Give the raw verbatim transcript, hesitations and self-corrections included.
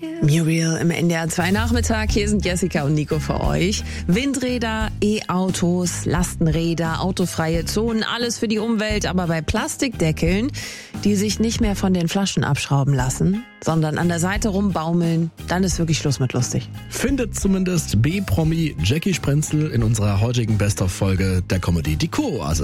Muriel im N D R zwei Nachmittag. Hier sind Jessica und Nico für euch. Windräder, E-Autos, Lastenräder, autofreie Zonen, alles für die Umwelt. Aber bei Plastikdeckeln, die sich nicht mehr von den Flaschen abschrauben lassen, sondern an der Seite rumbaumeln, dann ist wirklich Schluss mit lustig. Findet zumindest B-Promi Jackie Sprenzel in unserer heutigen Best-of-Folge der Comedy Die Co-Oase.